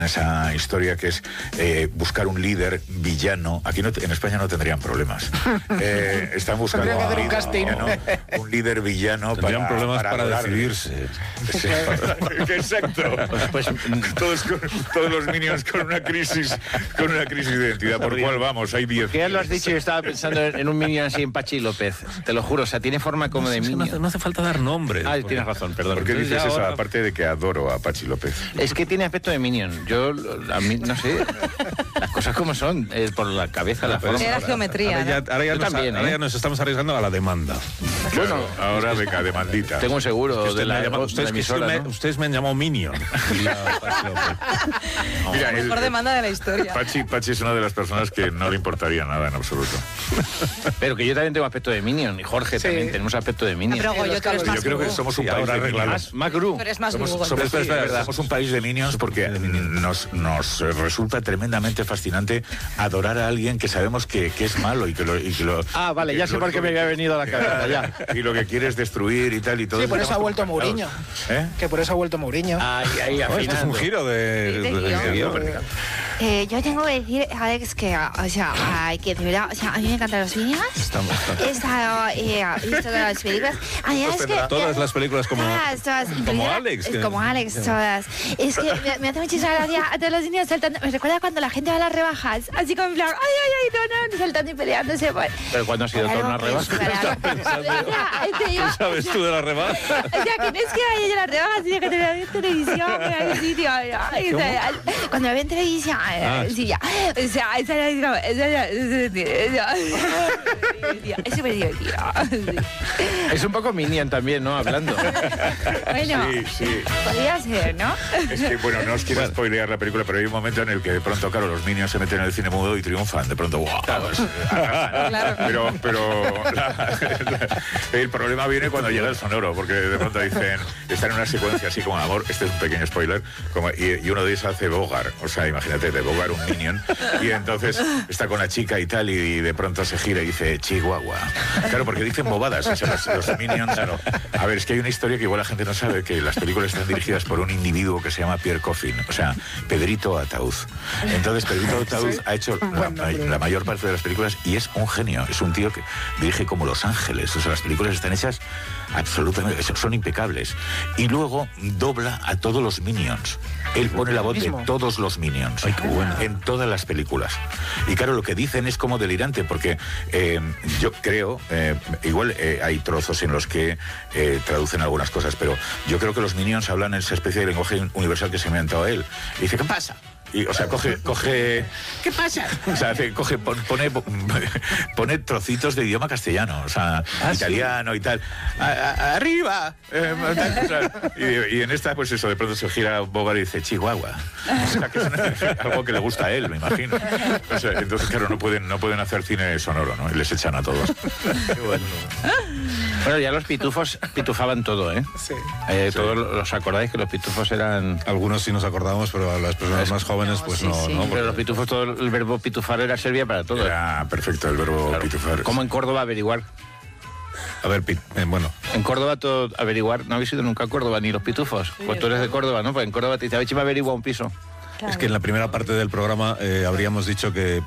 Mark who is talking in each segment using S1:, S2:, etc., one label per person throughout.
S1: esa historia que es buscar un líder villano. Aquí en España no tendrían problemas. Están buscando un líder villano.
S2: Tendrían problemas para decidirse.
S1: Sí. Exacto. Pues, todos los Minions con una crisis de identidad. ¿Por cuál vamos? Hay 10.
S3: ¿Qué ya lo has dicho? Yo estaba pensando en un Minion así en Pachi López. Te lo juro, o sea, tiene forma como de Minion.
S2: No hace falta dar nombres.
S3: Ah, tienes razón, perdón.
S1: ¿Por qué dices eso? Aparte de que adoro a Pachi López.
S3: Es que tiene aspecto de Minion. A mí, no sé, las cosas como son, por la cabeza, la forma.
S4: Era geometría.
S2: Ahora ya nos estamos arriesgando a la demanda.
S1: Bueno, ahora venga, demandita.
S3: Tengo un seguro
S2: usted
S3: de la emisora, ¿no?
S2: Ustedes me han llamado Minion.
S4: Mira, la mejor demanda de la historia.
S1: Pachi es una de las personas que no le importaría nada en absoluto.
S3: Pero que yo también tengo aspecto de Minion, y Jorge también tenemos aspecto de Minion.
S4: Pero yo
S1: creo que somos un país de Minions.
S3: Más Gru.
S4: Pero es más Google.
S1: Somos un país de Minions porque nos resulta tremendamente fascinante adorar a alguien que sabemos que es malo y que lo
S3: Ah, vale, ya sé por qué me había venido a la cabeza, ya.
S1: Y lo que quiere es destruir y tal y todo.
S5: Sí, por eso ha vuelto Mourinho. Que por eso ha vuelto Mourinho.
S3: Ahí,
S2: esto es un giro de guión.
S6: Yo tengo que decir, Alex, que, o sea, que de verdad, o sea, a mí me encantan los Minions. He visto todas las películas. Es que,
S2: todas las películas como Alex.
S6: Como Alex, todas. Es que me hace muchísima gracia a todos los niños saltando. Me recuerda cuando la gente va a las rebajas, así como en plan, no, saltando y peleándose. Pues.
S3: ¿Pero cuándo ha sido toda una rebaja?
S2: ¿Qué sabes tú de la rebaja?
S6: O sea, que no es que vaya yo a las rebajas, sino que te veo en televisión, en algún sitio. Cuando lo veo en televisión, sí, ya. O sea, es súper divertido.
S3: Es un poco Minion también, ¿no? Hablando.
S6: Bueno,
S1: sí.
S6: Podría ser, ¿no?
S1: Es que, bueno, no os quiero spoilear la película, pero hay un momento en el que de pronto, claro, los Minions se meten en el cine mudo y triunfan. De pronto, ¡wow!
S4: Claro.
S1: Pero el problema viene cuando llega el sonoro, porque de pronto dicen, están en una secuencia así como amor, este es un pequeño spoiler, y uno de ellos hace Bogart, o sea, imagínate, de Bogart un Minion, y entonces está con la chica y tal, y de pronto se gira y dice, Chihuahua. Claro, porque dicen bobadas, o sea, los Minions, claro. A ver, es que hay una historia que igual la gente no sabe, que las películas están dirigidas por un individuo que se llama Pierre Coffin, o sea, Pedrito Ataud. Entonces, Pedrito Ataud ha hecho la mayor parte de las películas y es un genio, es un tío que dirige como Los Ángeles, o sea, las películas están hechas absolutamente, son impecables. Y luego dobla a todos los Minions. Él pone la voz de todos los Minions.
S2: Ay, qué bueno.
S1: En todas las películas. Y claro, lo que dicen es como delirante, porque yo creo, igual hay trozos en los que traducen algunas cosas, pero yo creo que los Minions hablan en esa especie de lenguaje universal que se me ha inventado él. Y dice, ¿qué pasa? Y, o sea, coge... ¿Qué pasa? O sea, pone trocitos de idioma castellano, o sea, italiano y tal. ¡Arriba! Y en esta, pues eso, de pronto se gira Bogart y dice, Chihuahua. O sea, que es algo que le gusta a él, me imagino. O sea, entonces, claro, no pueden hacer cine sonoro, ¿no? Y les echan a todos.
S3: Qué bueno. Bueno, ya los pitufos pitufaban todo, ¿eh?
S5: Sí.
S3: Todos los acordáis que los pitufos eran...
S2: Algunos sí nos acordamos, pero a las personas más jóvenes, pues
S4: sí,
S2: no.
S4: sí.
S2: ¿no?
S3: Pero los pitufos, todo el verbo pitufar servía para todo.
S1: Era perfecto el verbo pitufar.
S3: Como en Córdoba averiguar.
S2: A ver, bueno.
S3: En Córdoba todo averiguar. ¿No habéis ido nunca a Córdoba ni los pitufos? Pues tú eres de Córdoba, ¿no? Pues en Córdoba te dice, a ver si me averigua un piso.
S2: Es que en la primera parte del programa habríamos dicho que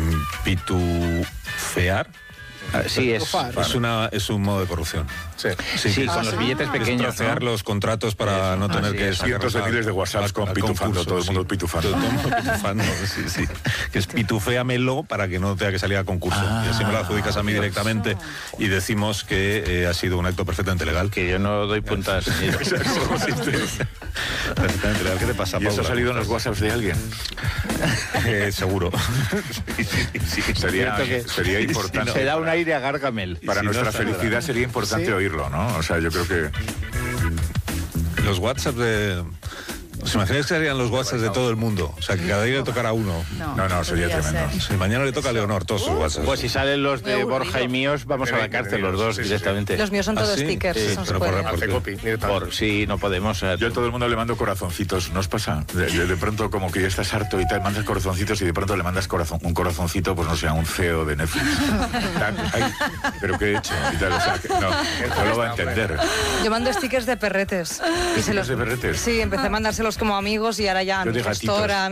S2: pitufear
S3: sí,
S2: es un modo de corrupción.
S3: Sí, con los billetes pequeños.
S2: Trocear los contratos para no tener que sacar
S1: cientos de miles de WhatsApps con pitufando, todo el mundo pitufando.
S2: Todo el mundo pitufando, sí. Que es pituféamelo para que no tenga que salir a concurso. Y así me lo adjudicas a mí directamente y decimos que ha sido un acto perfectamente legal.
S3: Que yo no doy puntas.
S2: Perfectamente legal. ¿Qué te pasa,
S1: Paula? ¿Y eso ha salido en los WhatsApps de alguien?
S2: Seguro.
S1: Sí, sería importante.
S3: Se da un aire a Gargamel.
S1: Para nuestra felicidad sería importante oírlo, ¿no? O sea, yo creo que...
S2: Los WhatsApps de... ¿Os imagináis que serían los WhatsApps de todo el mundo? O sea, que cada día le tocara a uno.
S1: No, sería tremendo.
S2: Si mañana le toca a Leonor todos sus WhatsApps.
S3: Pues si salen los de Borja y míos, vamos a la cárcel los dos directamente.
S4: Los míos son todos stickers.
S2: Sí, pero
S3: sí, no podemos.
S1: Yo a todo el mundo le mando corazoncitos, ¿no os pasa? De pronto como que ya estás harto y tal, mandas corazoncitos y de pronto le mandas un corazoncito, pues no sé, a un CEO de Netflix. ¿Pero qué he hecho? Y tal, o sea, no lo va a entender.
S4: Yo mando stickers de perretes.
S1: ¿Stickers de perretes?
S4: Sí, empecé a mandárselos como amigos y ahora ya
S1: Yo de
S4: mi gestora...